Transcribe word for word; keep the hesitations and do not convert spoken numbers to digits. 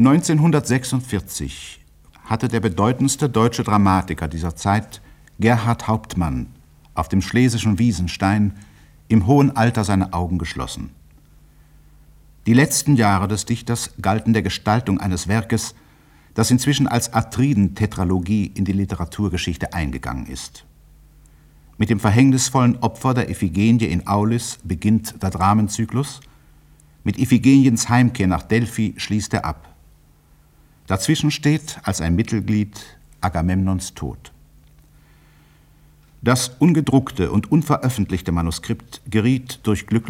neunzehnhundertsechsundvierzig hatte der bedeutendste deutsche Dramatiker dieser Zeit, Gerhart Hauptmann, auf dem schlesischen Wiesenstein im hohen Alter seine Augen geschlossen. Die letzten Jahre des Dichters galten der Gestaltung eines Werkes, das inzwischen als Atriden-Tetralogie in die Literaturgeschichte eingegangen ist. Mit dem verhängnisvollen Opfer der Iphigenie in Aulis beginnt der Dramenzyklus, mit Iphigeniens Heimkehr nach Delphi schließt er ab. Dazwischen steht als ein Mittelglied Agamemnons Tod. Das ungedruckte und unveröffentlichte Manuskript geriet durch glückliche